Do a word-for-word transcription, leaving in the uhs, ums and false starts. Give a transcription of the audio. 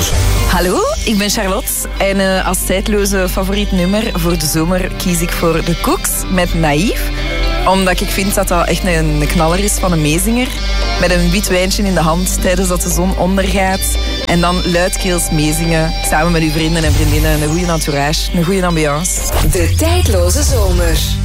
Tijdloos. Hallo, ik ben Charlotte en uh, als tijdloze favoriet nummer voor de zomer kies ik voor de Cooks met Naïef. Omdat ik vind dat dat echt een, een knaller is van een meezinger. Met een wit wijntje in de hand tijdens dat de zon ondergaat. En dan luidkeels meezingen. Samen met uw vrienden en vriendinnen. Een goede entourage, een goede ambiance. De Tijdloze Zomer.